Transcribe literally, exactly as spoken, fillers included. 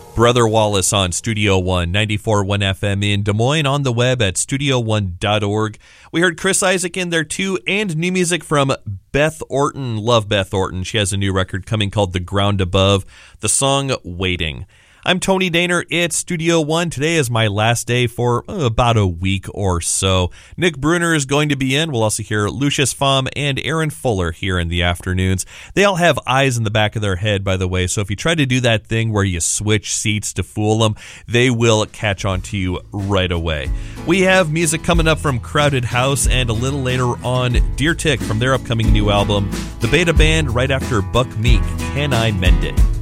Brother Wallace on Studio One, ninety-four point one F M in Des Moines, on the web at studio one dot org. We heard Chris Isaak in there too, and new music from Beth Orton. Love Beth Orton. She has a new record coming called The Ground Above. The song Waiting. I'm Tony Daner. It's Studio One. Today is my last day for uh, about a week or so. Nick Bruner is going to be in. We'll also hear Lucius Pham and Aaron Fuller here in the afternoons. They all have eyes in the back of their head, by the way, so if you try to do that thing where you switch seats to fool them, they will catch on to you right away. We have music coming up from Crowded House, and a little later on, Deer Tick from their upcoming new album, The Beta Band, right after Buck Meek, Can I Mend It?